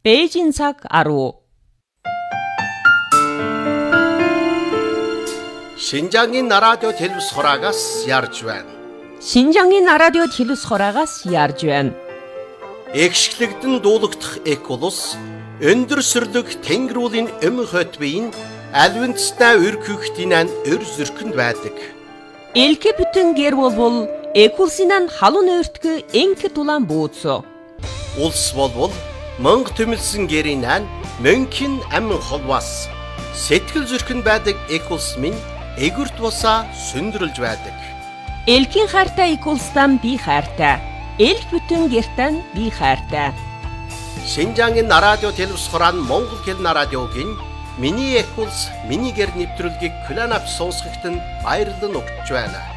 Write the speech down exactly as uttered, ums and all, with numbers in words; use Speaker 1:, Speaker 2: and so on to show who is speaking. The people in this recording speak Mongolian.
Speaker 1: Бээжин цаг арав.
Speaker 2: Шинжаангийн радио телевиз хураагаас ярьж байна.
Speaker 1: Шинжаангийн радио телевиз хураагаас ярьж байна.
Speaker 2: Экшглэгдэн дуулагдах Эколус өндөр сүрлэг тэнгэрүүлийн эм хот биеийн альвинцтай өргөхтинэн өр зөркөнд байдаг.
Speaker 1: Элке бүтэн гэр болбол Экулсинан халуун өртгө энке тулаан бууцо.
Speaker 2: Улс болбол мөнх төмөлсөн гэрийнэн мөнхийн амин холвас сэтгэл зөркөнд байдаг Экулс минь эгүрт бусаа сүндрэлж байдаг.
Speaker 1: Элкийн хайртай Экулстан би хайртай. Элк бүтэн гертан би хайртай.
Speaker 2: Шинжаангийн радио телевиз хураан Монгол хэлний радиогийн Миний Экулс миний гэр нэвтрүүлгийг Кланап сонсогт нь баярлан өгч байна.